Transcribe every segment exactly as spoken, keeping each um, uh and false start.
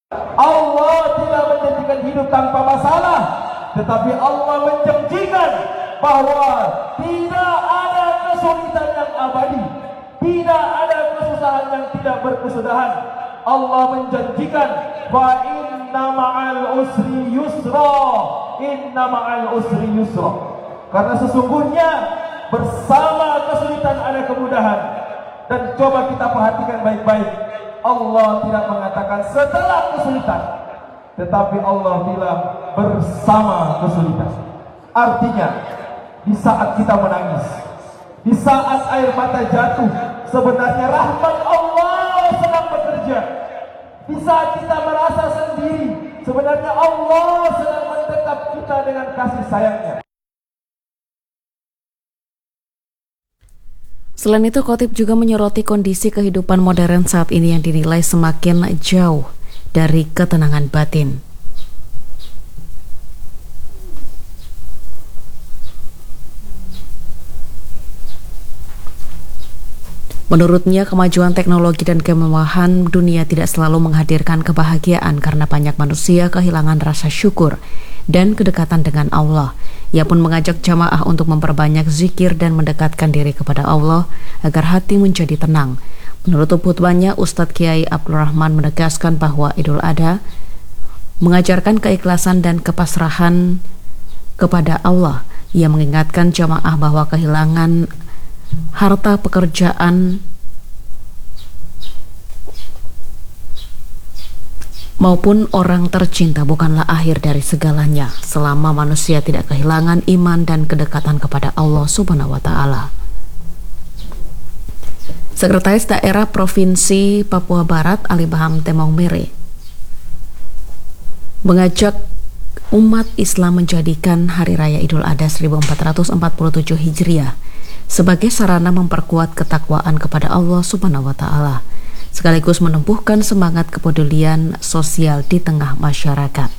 Allah tidak menjanjikan hidup tanpa masalah, tetapi Allah menjanjikan bahwa tidak ada kesulitan yang abadi, tidak ada kesusahan yang tidak berkesudahan. Allah menjanjikan fa inna ma'al usri yusra, inna ma'al usri yusra. Karena sesungguhnya bersama kesulitan ada kemudahan. Dan coba kita perhatikan baik-baik, Allah tidak mengatakan setelah kesulitan, tetapi Allah bilang bersama kesulitan. Artinya, di saat kita menangis, di saat air mata jatuh, sebenarnya rahmat Allah sedang bekerja. Di saat kita merasa sendiri, sebenarnya Allah sedang mendekap kita dengan kasih sayangnya. Selain itu, Khotib juga menyoroti kondisi kehidupan modern saat ini yang dinilai semakin jauh dari ketenangan batin. Menurutnya, kemajuan teknologi dan kemewahan dunia tidak selalu menghadirkan kebahagiaan karena banyak manusia kehilangan rasa syukur dan kedekatan dengan Allah. Ia pun mengajak jamaah untuk memperbanyak zikir dan mendekatkan diri kepada Allah agar hati menjadi tenang. Menurut khutbahnya, Ustadz Kiai Abdul Rahman menegaskan bahwa Idul Adha mengajarkan keikhlasan dan kepasrahan kepada Allah. Ia mengingatkan jamaah bahwa kehilangan harta, pekerjaan, maupun orang tercinta bukanlah akhir dari segalanya selama manusia tidak kehilangan iman dan kedekatan kepada Allah Subhanahu wa Ta'ala. Sekretaris Daerah Provinsi Papua Barat Ali Baham Temong Mere mengajak umat Islam menjadikan Hari Raya Idul Adha seribu empat ratus empat puluh tujuh Hijriah sebagai sarana memperkuat ketakwaan kepada Allah Subhanahu wa Ta'ala, sekaligus menumbuhkan semangat kepedulian sosial di tengah masyarakat.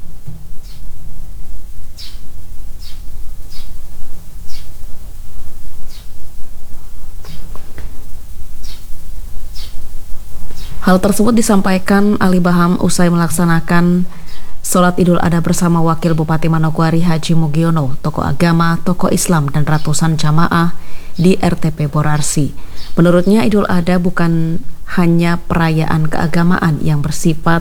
Hal tersebut disampaikan Ali Baham usai melaksanakan Sholat Idul Adha bersama Wakil Bupati Manokwari Haji Mugiono, tokoh agama, tokoh Islam, dan ratusan jamaah di R T P Borarsi. Menurutnya, Idul Adha bukan hanya perayaan keagamaan yang bersifat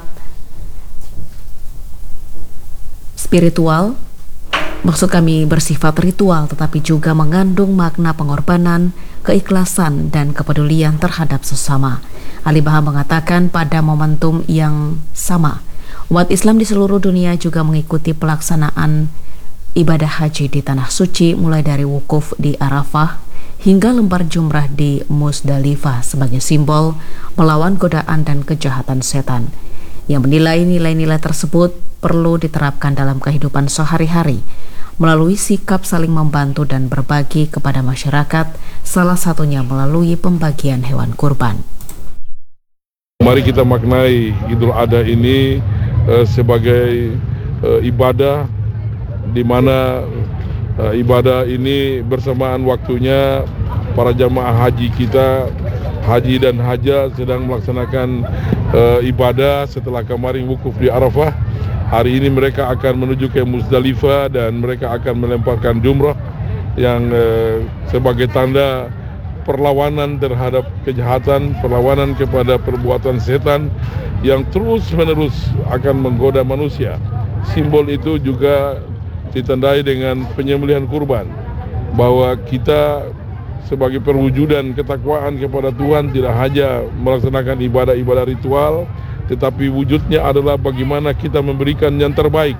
spiritual, maksud kami bersifat ritual, tetapi juga mengandung makna pengorbanan, keikhlasan, dan kepedulian terhadap sesama. Ali Baham mengatakan pada momentum yang sama, umat Islam di seluruh dunia juga mengikuti pelaksanaan ibadah haji di Tanah Suci, mulai dari wukuf di Arafah hingga lembar jumrah di Musdalifah sebagai simbol melawan godaan dan kejahatan setan. Yang menilai nilai-nilai tersebut perlu diterapkan dalam kehidupan sehari-hari melalui sikap saling membantu dan berbagi kepada masyarakat, salah satunya melalui pembagian hewan kurban. Mari kita maknai Idul Adha ini uh, sebagai uh, ibadah, di mana uh, ibadah ini bersamaan waktunya para jamaah haji kita, haji dan haja sedang melaksanakan uh, ibadah setelah kemarin wukuf di Arafah. Hari ini mereka akan menuju ke Musdalifah dan mereka akan melemparkan jumrah yang uh, sebagai tanda perlawanan terhadap kejahatan, perlawanan kepada perbuatan setan yang terus-menerus akan menggoda manusia. Simbol itu juga ditandai dengan penyembelihan kurban, bahwa kita sebagai perwujudan ketakwaan kepada Tuhan tidak hanya melaksanakan ibadah-ibadah ritual, tetapi wujudnya adalah bagaimana kita memberikan yang terbaik.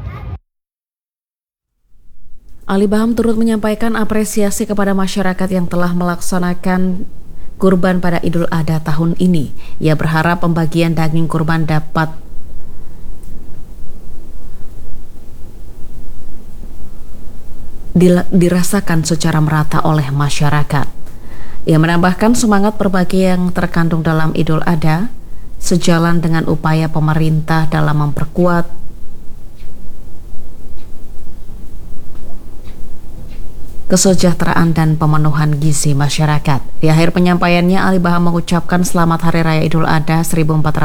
Ali Baham turut menyampaikan apresiasi kepada masyarakat yang telah melaksanakan kurban pada Idul Adha tahun ini. Ia berharap pembagian daging kurban dapat dirasakan secara merata oleh masyarakat. Ia menambahkan semangat berbagi yang terkandung dalam Idul Adha sejalan dengan upaya pemerintah dalam memperkuat kesejahteraan dan pemenuhan gizi masyarakat. Di akhir penyampaiannya, Ali Baham mengucapkan selamat Hari Raya Idul Adha seribu empat ratus